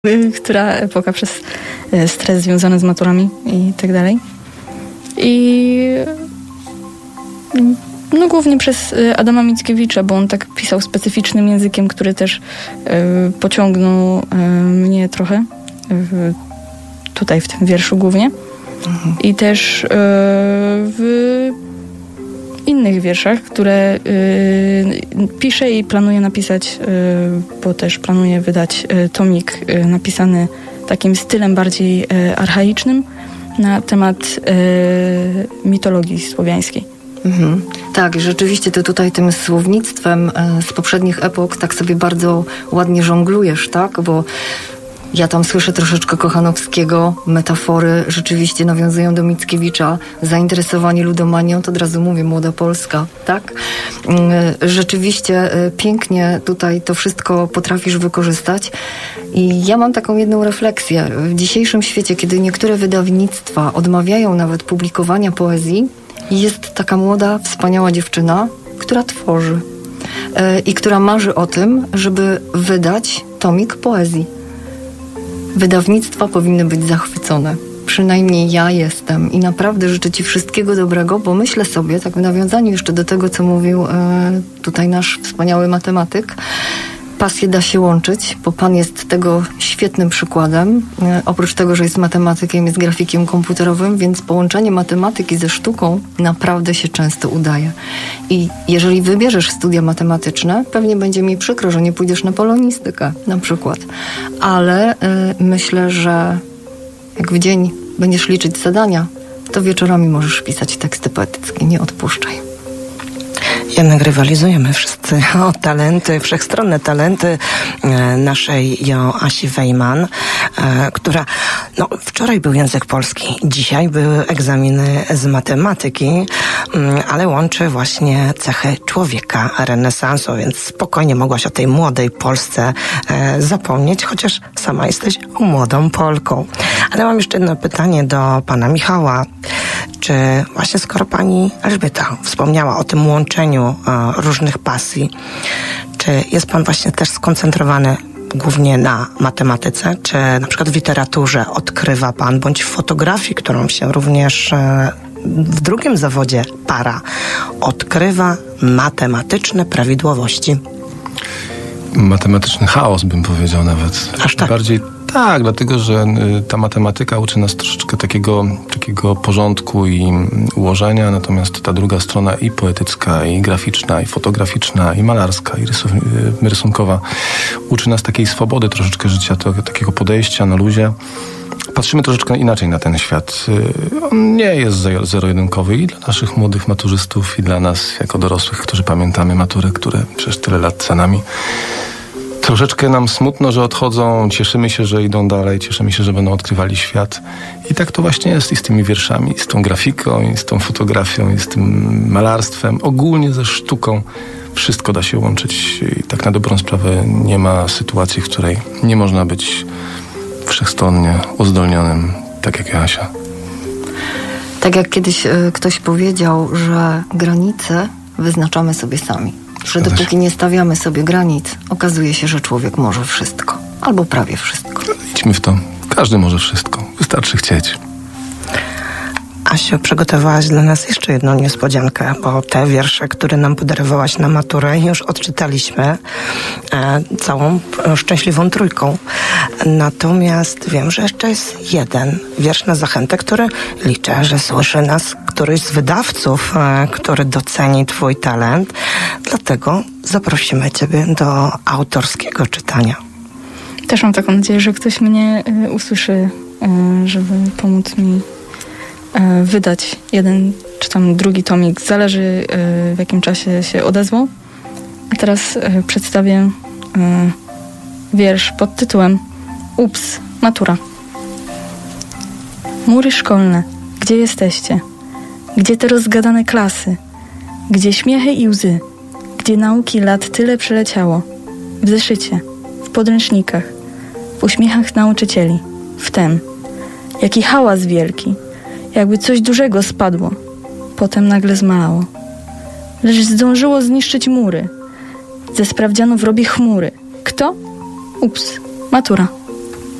która epoka przez stres związany z maturami i tak dalej. I no głównie przez Adama Mickiewicza, bo on tak pisał specyficznym językiem, który też pociągnął mnie trochę tutaj w tym wierszu głównie. I też w innych wierszach, które piszę i planuję napisać, bo też planuję wydać tomik napisany takim stylem bardziej archaicznym na temat mitologii słowiańskiej. Mhm. Tak, rzeczywiście ty tutaj tym słownictwem z poprzednich epok tak sobie bardzo ładnie żonglujesz, tak? Bo ja tam słyszę troszeczkę Kochanowskiego, metafory rzeczywiście nawiązują do Mickiewicza, zainteresowanie ludomanią, to od razu mówię, Młoda Polska, tak? Rzeczywiście pięknie tutaj to wszystko potrafisz wykorzystać i ja mam taką jedną refleksję. W dzisiejszym świecie, kiedy niektóre wydawnictwa odmawiają nawet publikowania poezji, jest taka młoda, wspaniała dziewczyna, która tworzy i która marzy o tym, żeby wydać tomik poezji. Wydawnictwa powinny być zachwycone. Przynajmniej ja jestem i naprawdę życzę ci wszystkiego dobrego, bo myślę sobie, tak w nawiązaniu jeszcze do tego, co mówił tutaj nasz wspaniały matematyk, pasje da się łączyć, bo pan jest tego świetnym przykładem. Oprócz tego, że jest matematykiem, jest grafikiem komputerowym, więc połączenie matematyki ze sztuką naprawdę się często udaje. I jeżeli wybierzesz studia matematyczne, pewnie będzie mi przykro, że nie pójdziesz na polonistykę na przykład. Ale myślę, że jak w dzień będziesz liczyć zadania, to wieczorami możesz pisać teksty poetyckie. Nie odpuszczaj. Jednak rywalizujemy wszyscy o talenty, wszechstronne talenty naszej Joasi Wejman, która, no wczoraj był język polski, dzisiaj były egzaminy z matematyki, ale łączy właśnie cechy człowieka renesansu, więc spokojnie mogłaś o tej młodej Polsce zapomnieć, chociaż sama jesteś młodą Polką. Ale mam jeszcze jedno pytanie do pana Michała. Czy właśnie skoro pani Elżbieta wspomniała o tym łączeniu różnych pasji, czy jest pan właśnie też skoncentrowany głównie na matematyce, czy na przykład w literaturze odkrywa pan, bądź w fotografii, którą się również w drugim zawodzie para, odkrywa matematyczne prawidłowości? Matematyczny chaos, bym powiedział nawet. Aż tak? Bardziej tak, dlatego że ta matematyka uczy nas troszeczkę takiego porządku i ułożenia, natomiast ta druga strona i poetycka, i graficzna, i fotograficzna, i malarska, i rysunkowa uczy nas takiej swobody troszeczkę życia, takiego podejścia na luzie. Patrzymy troszeczkę inaczej na ten świat. On nie jest zero-jedynkowy i dla naszych młodych maturzystów, i dla nas jako dorosłych, którzy pamiętamy matury, które przecież tyle lat za nami. Troszeczkę nam smutno, że odchodzą, cieszymy się, że idą dalej, cieszymy się, że będą odkrywali świat. I tak to właśnie jest i z tymi wierszami, i z tą grafiką, i z tą fotografią, i z tym malarstwem, ogólnie ze sztuką. Wszystko da się łączyć i tak na dobrą sprawę nie ma sytuacji, w której nie można być wszechstronnie uzdolnionym, tak jak Joasia. Tak jak kiedyś ktoś powiedział, że granice wyznaczamy sobie sami. Że dopóki nie stawiamy sobie granic, okazuje się, że człowiek może wszystko. Albo prawie wszystko. Idźmy w to. Każdy może wszystko. Wystarczy chcieć. Asiu, przygotowałaś dla nas jeszcze jedną niespodziankę, bo te wiersze, które nam podarowałaś na maturę, już odczytaliśmy całą szczęśliwą trójką. Natomiast wiem, że jeszcze jest jeden wiersz na zachętę, który liczę, że słyszy nas któryś z wydawców, który doceni twój talent. Dlatego zaprosimy ciebie do autorskiego czytania. Też mam taką nadzieję, że ktoś mnie usłyszy, żeby pomóc mi wydać jeden czy tam drugi tomik. Zależy, w jakim czasie się odezwą. A teraz przedstawię wiersz pod tytułem Ups, matura. Mury szkolne, gdzie jesteście? Gdzie te rozgadane klasy? Gdzie śmiechy i łzy? Gdzie nauki lat tyle przeleciało? W zeszycie, w podręcznikach, w uśmiechach nauczycieli. Wtem, jaki hałas wielki, jakby coś dużego spadło, potem nagle zmalało. Lecz zdążyło zniszczyć mury. Ze sprawdzianów robi chmury. Kto? Ups, matura.